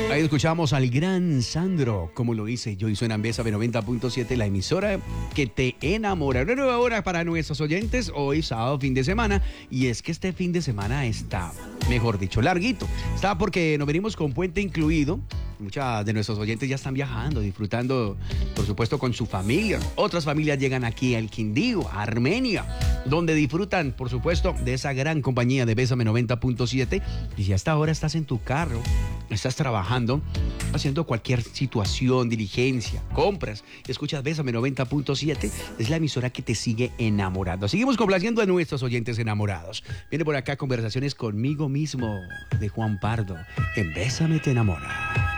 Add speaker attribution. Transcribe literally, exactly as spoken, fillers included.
Speaker 1: Ahí escuchamos al gran Sandro, como lo hice yo, y suena en Bésame noventa punto siete, la emisora que te enamora. Una nueva hora para nuestros oyentes, hoy sábado, fin de semana, y es que este fin de semana está, mejor dicho, larguito. Está porque nos venimos con puente incluido. Muchas de nuestros oyentes ya están viajando, disfrutando, por supuesto, con su familia. Otras familias llegan aquí al Quindío, a Armenia, donde disfrutan, por supuesto, de esa gran compañía de Bésame noventa punto siete. Y si hasta ahora estás en tu carro, estás trabajando, haciendo cualquier situación, diligencia, compras, escuchas Bésame noventa punto siete, es la emisora que te sigue enamorando. Seguimos complaciendo a nuestros oyentes enamorados. Viene por acá conversaciones conmigo mismo, de Juan Pardo, en Bésame te enamora.